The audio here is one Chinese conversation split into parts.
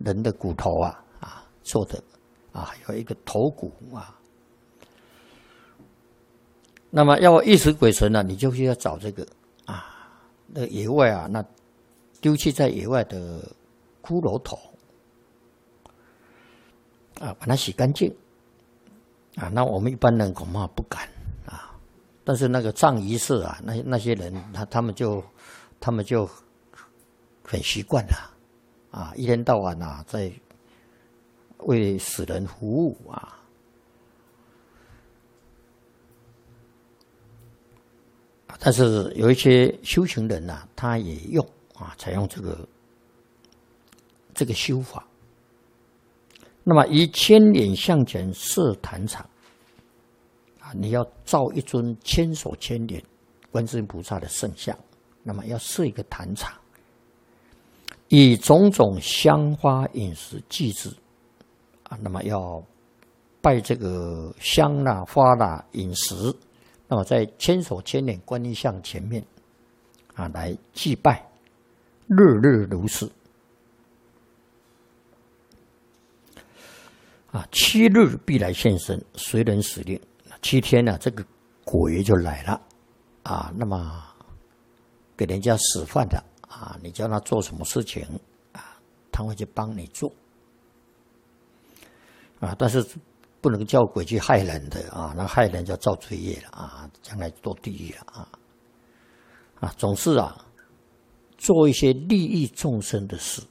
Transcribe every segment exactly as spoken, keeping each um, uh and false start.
人的骨头啊啊做的啊，还有一个头骨啊。那么要意识鬼神呢、啊，你就需要找这个啊，那野外啊，那丢弃在野外的骷髅头啊，把它洗干净啊。那我们一般人恐怕不敢啊，但是那个葬仪社啊，那那些人他他们就他们就很习惯了啊，一天到晚啊在为死人服务啊。但是有一些修行人呐、啊，他也用啊，采用这个这个修法。那么以千脸向前设坛场啊，你要造一尊千手千脸观世音菩萨的圣像，那么要设一个坛场，以种种香花饮食祭祀啊，那么要拜这个香啦、花啦、饮食。那么在千手千脸观音像前面啊来祭拜，日日如是啊，七日必来现身，随人使令。七天呢、啊，这个鬼就来了啊，那么给人家使唤的啊，你叫他做什么事情啊，他会去帮你做啊，但是不能叫鬼去害人的啊，那害人就造罪业了啊，将来堕地狱了啊！啊，总是啊，做一些利益众生的事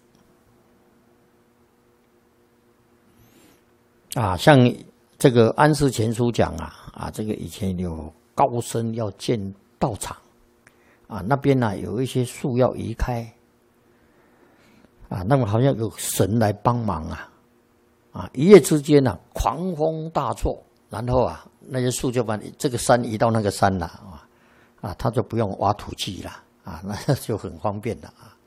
啊，像这个安世全书讲啊啊，这个以前有高僧要建道场啊，那边呢、啊、有一些树要移开啊，那么好像有神来帮忙啊。啊！一夜之间呢、啊，狂风大作，然后啊，那些树就把这个山移到那个山了啊，啊，他就不用挖土机了啊，那就很方便了啊。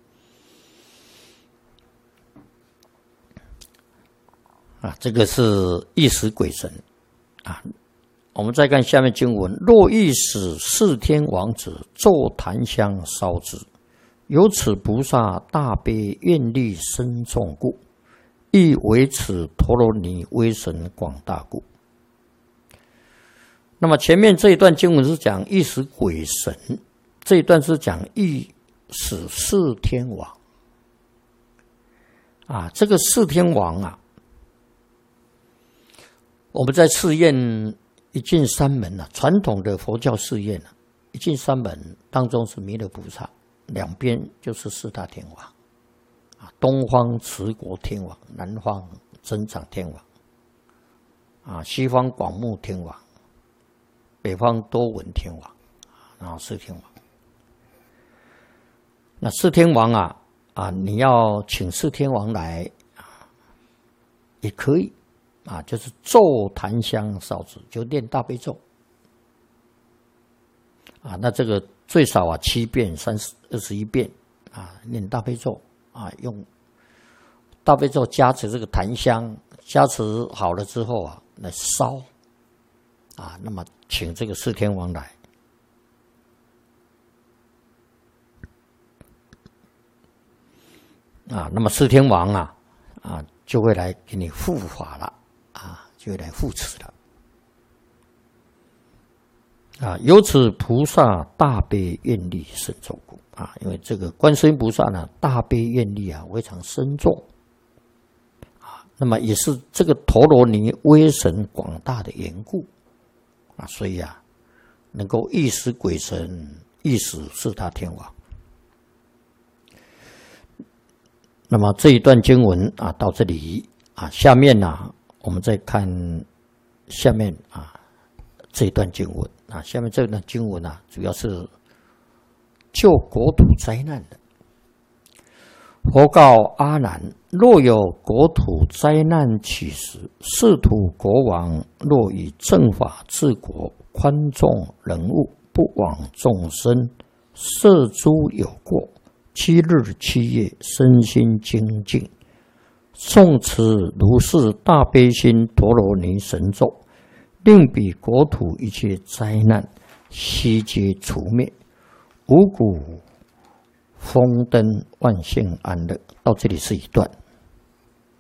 啊，这个是意识鬼神啊。我们再看下面经文：若欲使四天王子奏檀香烧之，由此菩萨大悲愿力深重故。亦为此陀罗尼威神广大故。那么前面这一段经文是讲意识鬼神，这一段是讲意识四天王啊。这个四天王啊，我们在寺院一进山门啊，传统的佛教寺院啊，一进山门当中是弥勒菩萨，两边就是四大天王。东方持国天王，南方增长天王，啊，西方广目天王，北方多闻天王，然后四天王。那四天王啊啊，你要请四天王来啊，也可以啊，就是奏檀香烧之，就念大悲咒啊。那这个最少啊七遍、三十二十一遍啊，念大悲咒。啊，用大悲咒加持这个檀香，加持好了之后啊，来烧啊，那么请这个四天王来啊，那么四天王啊啊就会来给你护法了啊，就会来护持了啊。由此菩萨大悲愿力深重故。啊，因为这个观世音菩萨呢，大悲愿力啊非常深重啊，那么也是这个陀罗尼威神广大的缘故啊，所以啊，能够意识鬼神，意识四大天王。那么这一段经文啊，到这里啊，下面呢、啊，我们再看下面啊这一段经文啊，下面这段经文啊，主要是救国土灾难的。佛告阿难：若有国土灾难起时，是土国王若以正法治国，宽重人物，不枉众生，摄诸有过，七日七夜身心精进，诵持如是大悲心陀罗尼神咒，令彼国土一切灾难悉皆除灭，五谷丰登，万姓安乐。到这里是一段。